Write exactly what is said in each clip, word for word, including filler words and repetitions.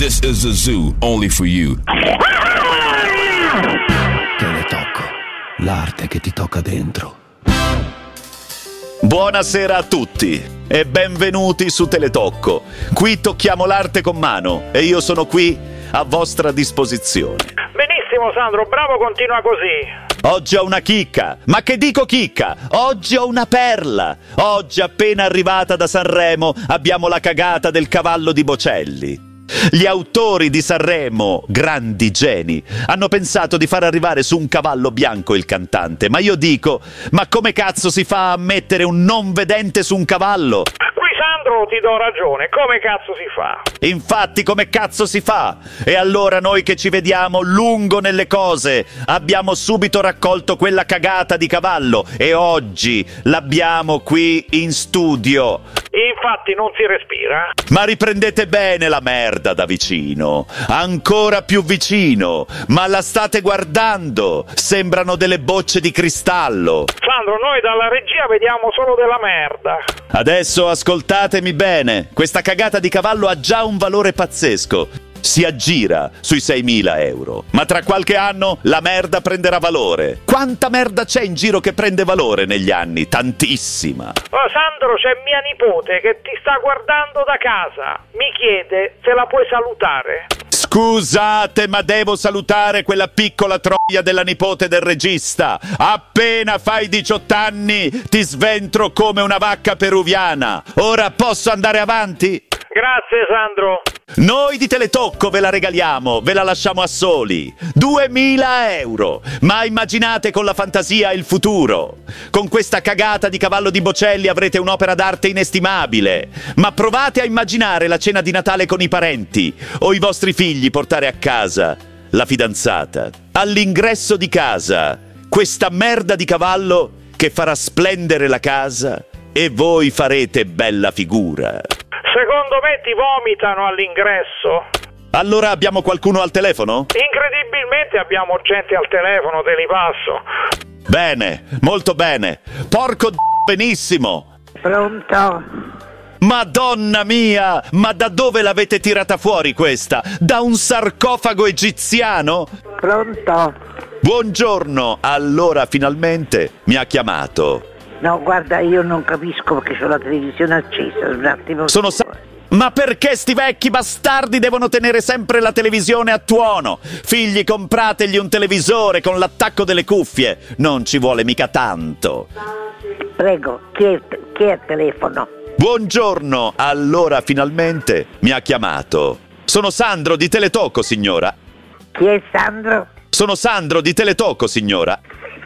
This is a zoo only for you. Teletocco, l'arte che ti tocca dentro. Buonasera a tutti e benvenuti su Teletocco. Qui tocchiamo l'arte con mano e io sono qui a vostra disposizione. Benissimo Sandro, bravo, continua così. Oggi ho una chicca, ma che dico chicca? Oggi ho una perla. Oggi appena arrivata da Sanremo abbiamo la cagata del cavallo di Bocelli. Gli autori di Sanremo, grandi geni, hanno pensato di far arrivare su un cavallo bianco il cantante, ma io dico, ma come cazzo si fa a mettere un non vedente su un cavallo? Qui Sandro ti do ragione, come cazzo si fa? Infatti, come cazzo si fa? E allora noi che ci vediamo lungo nelle cose abbiamo subito raccolto quella cagata di cavallo e oggi l'abbiamo qui in studio. Infatti non si respira. Ma riprendete bene la merda da vicino, ancora più vicino, ma la state guardando? Sembrano delle bocce di cristallo. Sandro, noi dalla regia vediamo solo della merda. Adesso ascoltatemi bene, questa cagata di cavallo ha già un valore pazzesco. Si aggira sui seimila euro, ma tra qualche anno la merda prenderà valore. Quanta merda c'è in giro che prende valore negli anni? Tantissima. Oh, Sandro, c'è mia nipote che ti sta guardando da casa. Mi chiede se la puoi salutare. Scusate, ma devo salutare quella piccola troia della nipote del regista. Appena fai diciotto anni ti sventro come una vacca peruviana. Ora posso andare avanti? Grazie Sandro. Noi di Teletocco ve la regaliamo, ve la lasciamo a soli. duemila euro. Ma immaginate con la fantasia il futuro. Con questa cagata di cavallo di Bocelli avrete un'opera d'arte inestimabile. Ma provate a immaginare la cena di Natale con i parenti o i vostri figli portare a casa la fidanzata. All'ingresso di casa, questa merda di cavallo che farà splendere la casa e voi farete bella figura. Secondo me ti vomitano all'ingresso. Allora abbiamo qualcuno al telefono? Incredibilmente abbiamo gente al telefono, te li passo. Bene, molto bene. Porco d***o, benissimo. Pronto? Madonna mia, ma da dove l'avete tirata fuori questa? Da un sarcofago egiziano? Pronto? Buongiorno, allora finalmente mi ha chiamato. No, guarda, io non capisco perché c'ho la televisione accesa. Un attimo. Sono sa- Ma perché sti vecchi bastardi devono tenere sempre la televisione a tuono? Figli, comprategli un televisore con l'attacco delle cuffie. Non ci vuole mica tanto. Prego, chi è, chi è al telefono? Buongiorno, allora finalmente mi ha chiamato. Sono Sandro di Teletocco, signora. Chi è Sandro? Sono Sandro di Teletocco, signora.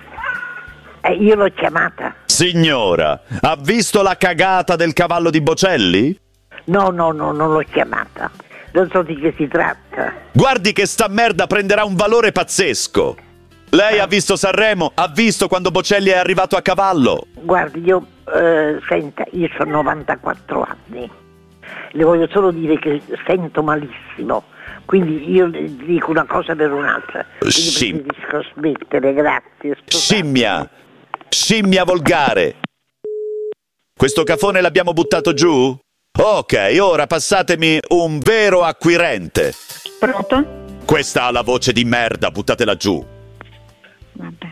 Eh, io l'ho chiamata. Signora, ha visto la cagata del cavallo di Bocelli? No, no, no, non l'ho chiamata. Non so di che si tratta. Guardi che sta merda prenderà un valore pazzesco. Lei ha visto Sanremo? Ha visto quando Bocelli è arrivato a cavallo? Guardi, io, eh, senta, io ho novantaquattro anni. Le voglio solo dire che sento malissimo. Quindi io le dico una cosa per un'altra. Quindi Scim- preferisco smettere, grazie. Scusate. Scimmia! Scimmia volgare! Questo cafone l'abbiamo buttato giù? Ok, ora passatemi un vero acquirente. Pronto? Questa ha la voce di merda, buttatela giù. Vabbè.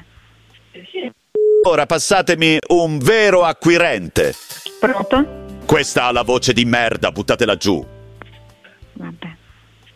Ora passatemi un vero acquirente. Pronto? Questa ha la voce di merda, buttatela giù.